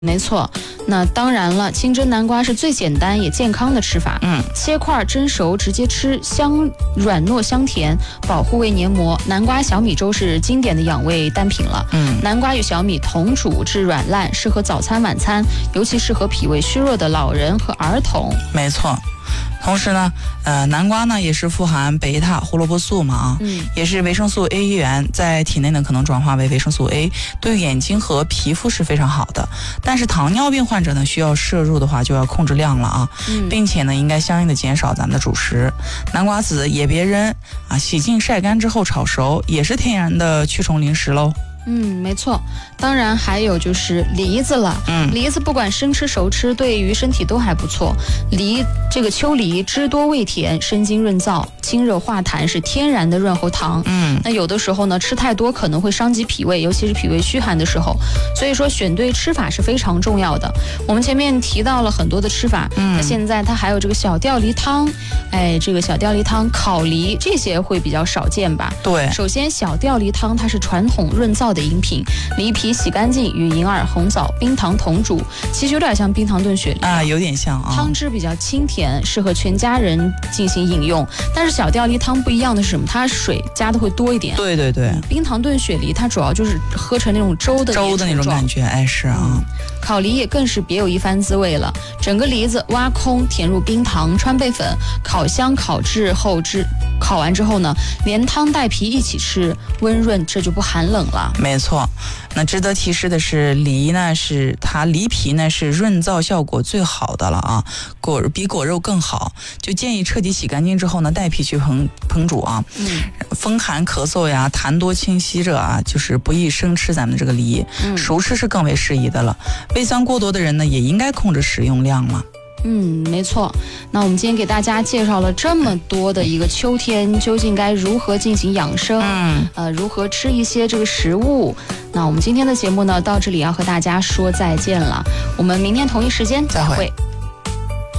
没错，那当然了，清蒸南瓜是最简单也健康的吃法。切块蒸熟直接吃，软糯香甜，保护胃黏膜。南瓜小米粥是经典的养胃单品了。南瓜与小米同煮至软烂，适合早餐晚餐，尤其适合脾胃虚弱的老人和儿童。 没错。同时呢，南瓜呢也是富含贝塔胡萝卜素嘛也是维生素 A 一元，在体内呢可能转化为维生素 A， 对眼睛和皮肤是非常好的。但是糖尿病患者呢需要摄入的话就要控制量了啊，并且呢应该相应的减少咱们的主食。南瓜籽也别扔啊，洗净晒干之后炒熟，也是天然的驱虫零食喽。 没错，当然还有就是梨子了。梨子不管生吃熟吃，对于身体都还不错。这个秋梨汁多味甜，生津润燥，清热化痰，是天然的润喉糖。那有的时候呢，吃太多可能会伤及脾胃，尤其是脾胃虚寒的时候。所以说选对吃法是非常重要的。我们前面提到了很多的吃法，那现在它还有这个小吊梨汤，这个小吊梨汤、烤梨这些会比较少见吧？ 对， 首先小吊梨汤它是传统润燥的饮品，梨皮洗干净，与银耳、红枣、冰糖同煮，其实有点像冰糖炖雪梨啊，有点像啊。 汤汁比较清甜，适合全家人进行饮用。但是小吊梨汤不一样的是什么？它水加的会多一点。 对对对， 冰糖炖雪梨它主要就是喝成那种粥的那种感觉，是啊。 烤梨也更是别有一番滋味了，整个梨子挖空，填入冰糖、川贝粉，烤箱烤制后烤完之后呢，连汤带皮一起吃，温润，这就不寒冷了。 没错，那值得提示的是，梨皮呢是润燥效果最好的了啊，比果肉更好，就建议彻底洗干净之后呢，带皮去烹煮啊。风寒咳嗽呀、痰多清晰者啊，就是不宜生吃咱们这个梨，熟吃是更为适宜的了。胃酸过多的人呢，也应该控制食用量了。 没错。那我们今天给大家介绍了这么多的一个秋天究竟该如何进行养生，如何吃一些这个食物。那我们今天的节目呢，到这里要和大家说再见了。我们明天同一时间再会。